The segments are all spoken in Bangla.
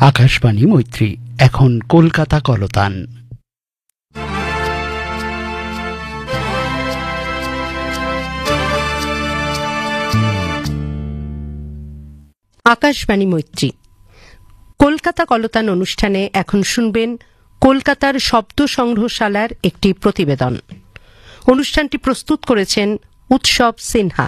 আকাশবাণী মৈত্রী, এখন কলকাতা কলতান। আকাশবাণী মৈত্রী কলকাতা কলতান অনুষ্ঠানে এখন শুনবেন কলকাতার শব্দ সংগ্রহশালার একটি প্রতিবেদন। অনুষ্ঠানটি প্রস্তুত করেছেন উৎসব সিনহা।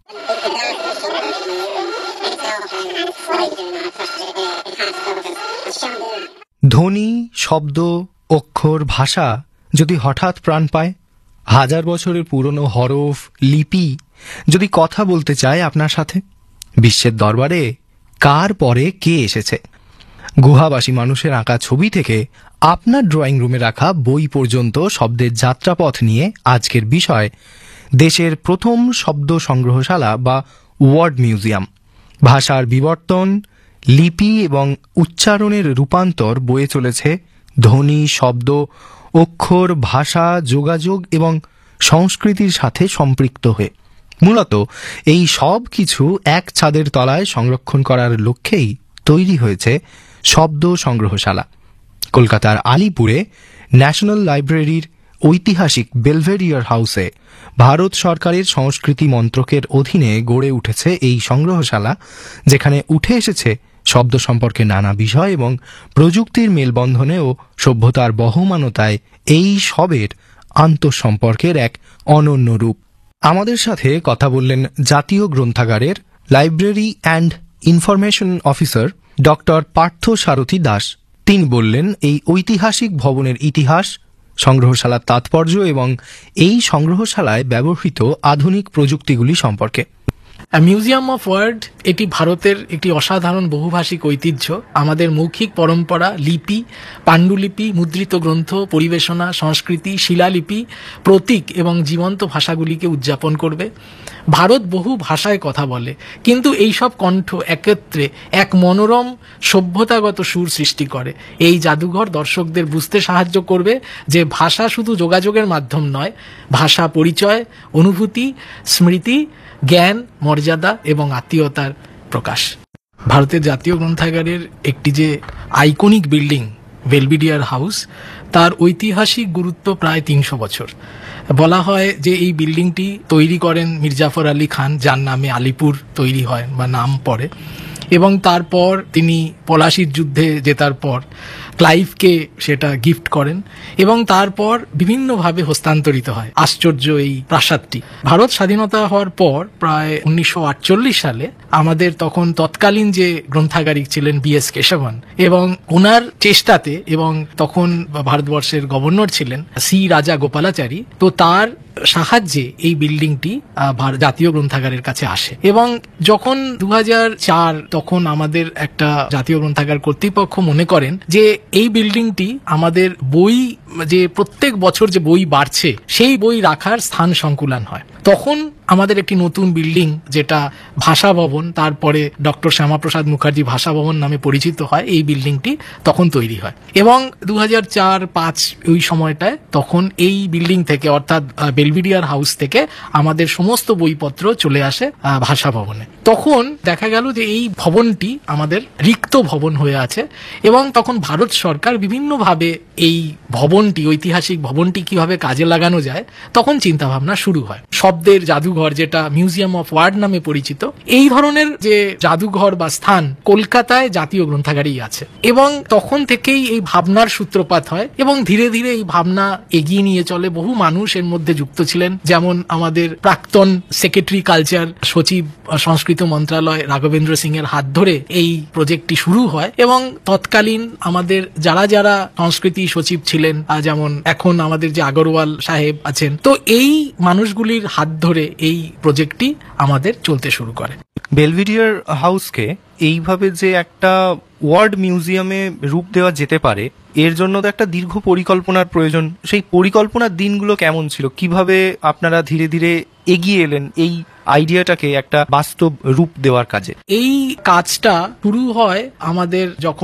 ধ্বনি, শব্দ, অক্ষর, ভাষা যদি হঠাৎ প্রাণ পায়, হাজার বছরের পুরনো হরফ, লিপি যদি কথা বলতে চায় আপনার সাথে, বিশ্বের দরবারে কার পরে কে এসেছে? গুহাবাসী মানুষের আঁকা ছবি থেকে আপনার ড্রয়িং রুমে রাখা বই পর্যন্ত শব্দের যাত্রাপথ নিয়ে আজকের বিষয় দেশের প্রথম শব্দ সংগ্রহশালা বা ওয়ার্ড মিউজিয়াম। ভাষার বিবর্তন, লিপি এবং উচ্চারণের রূপান্তর বয়ে চলেছে ধ্বনি, শব্দ, অক্ষর, ভাষা, যোগাযোগ এবং সংস্কৃতির সাথে সম্পৃক্ত হয়ে। মূলত এই সব কিছু এক ছাদের তলায় সংরক্ষণ করার লক্ষ্যেই তৈরি হয়েছে শব্দ সংগ্রহশালা। কলকাতার আলিপুরে ন্যাশনাল লাইব্রেরির ঐতিহাসিক বেলভেডিয়ার হাউসে ভারত সরকারের সংস্কৃতি মন্ত্রকের অধীনে গড়ে উঠেছে এই সংগ্রহশালা, যেখানে উঠে এসেছে শব্দ সম্পর্কে নানা বিষয় এবং প্রযুক্তির মেলবন্ধনে ও সভ্যতার বহমানতায় এই সবের আন্তঃসম্পর্কের এক অনন্য রূপ। আমাদের সাথে কথা বললেন জাতীয় গ্রন্থাগারের library and information officer doctor Partha সারথী দাস। তিনি বললেন এই ঐতিহাসিক ভবনের ইতিহাস, সংগ্রহশালার তাৎপর্য এবং এই সংগ্রহশালায় ব্যবহৃত আধুনিক প্রযুক্তিগুলি সম্পর্কে। মিউজিয়াম অফ ওয়ার্ড এটি ভারতের একটি অসাধারণ বহুভাষিক ঐতিহ্য। আমাদের মৌখিক পরম্পরা, লিপি, পাণ্ডুলিপি, মুদ্রিত গ্রন্থ, পরিবেশনা, সংস্কৃতি, শিলালিপি, প্রতীক এবং জীবন্ত ভাষাগুলিকে উদযাপন করবে। ভারত বহু ভাষায় কথা বলে, কিন্তু এই সব কণ্ঠ একত্রে এক মনোরম সভ্যতাগত সুর সৃষ্টি করে। এই জাদুঘর দর্শকদের বুঝতে সাহায্য করবে যে ভাষা শুধু যোগাযোগের মাধ্যম নয়, ভাষা পরিচয়, অনুভূতি, স্মৃতি, জ্ঞান, মর্যাদা এবং আত্মীয়তার প্রকাশ। ভারতের জাতীয় গ্রন্থাগারের একটি যে আইকনিক বিল্ডিং বেলভেডিয়ার হাউস, তার ঐতিহাসিক গুরুত্ব প্রায় 300 বছর। বলা হয় যে এই বিল্ডিংটি তৈরি করেন মির্জাফর আলী খান, যার নামে আলিপুর তৈরি হয় বা নাম পড়ে, এবং তারপর তিনি পলাশির যুদ্ধে জেতার পর ক্লাইভকে সেটা গিফট করেন এবং তারপর বিভিন্নভাবে হস্তান্তরিত হয় আশ্চর্য এই প্রাসাদটি। ভারত স্বাধীনতা হওয়ার পর প্রায় 1948 সালে আমাদের তখন তৎকালীন যে গ্রন্থাগারিক ছিলেন BS কেশবন, এবং ওনার চেষ্টাতে, এবং তখন ভারতবর্ষের গভর্নর ছিলেন সি রাজা গোপালাচারী, তো তার সাহায্যে এই বিল্ডিংটি জাতীয় গ্রন্থাগারের কাছে আসে। এবং যখন 2004 তখন আমাদের একটা জাতীয় গ্রন্থাগার কর্তৃপক্ষ মনে করেন যে এই বিল্ডিংটি আমাদের বই, যে প্রত্যেক বছর যে বই বাড়ছে সেই বই রাখার স্থান সংকুলান হয়, তখন আমাদের একটি নতুন বিল্ডিং যেটা ভাষা ভবন, তারপরে ডক্টর শ্যামাপ্রসাদ মুখার্জি ভাষা ভবন নামে পরিচিত হয়, এই বিল্ডিংটি তখন তৈরি হয়। এবং 2004-05 ওই সময়টায় তখন এই বিল্ডিং থেকে, অর্থাৎ বেলভেডিয়ার হাউস থেকে আমাদের সমস্ত বইপত্র চলে আসে ভাষা ভবনে। তখন দেখা গেল যে এই ভবনটি আমাদের রিক্ত ভবন হয়ে আছে, এবং তখন ভারত সরকার বিভিন্নভাবে এই ভবনটি, ঐতিহাসিক ভবনটি কিভাবে কাজে লাগানো যায়, তখন চিন্তা ভাবনা শুরু হয়। শব্দের জাদুঘর, যেটা মিউজিয়াম অফ ওয়ার্ড নামে পরিচিত, এই ধরনের যে জাদুঘর বা স্থান কলকাতায় জাতীয় গ্রন্থাগারেই আছে। এবং তখন থেকেই এই ভাবনার সূত্রপাত হয় এবং ধীরে ধীরে এই ভাবনা এগিয়ে নিয়ে চলে। বহু মানুষ এর মধ্যে যুক্ত ছিলেন, যেমন আমাদের প্রাক্তন সেক্রেটারি কালচার, সচিব সংস্কৃত মন্ত্রণালয় রাঘবেন্দ্র সিং এর হাত ধরে এই প্রজেক্টটি শুরু হয়, এবং তৎকালীন আমাদের যারা যারা সংস্কৃতি সচিব ছিলেন, যেমন এখন আমাদের যে আগরওয়াল সাহেব আছেন, তো এই মানুষগুলির হাত ধরে এই প্রজেক্টটি আমাদের চলতে শুরু করে। বেলভেডিয়ার হাউসকে এইভাবে যে একটা ওয়ার্ড মিউজিয়ামে রূপ দেওয়া যেতে পারে, এর জন্য তো একটা দীর্ঘ পরিকল্পনার প্রয়োজন। সেই পরিকল্পনার দিনগুলো কেমন ছিল? কিভাবে আপনারা ধীরে ধীরে এগিয়ে এলেন এই আইডিয়াটাকে একটা বাস্তব রূপ দেওয়ার কাজে? এই কাজটা শুরু হয় আমাদের যখন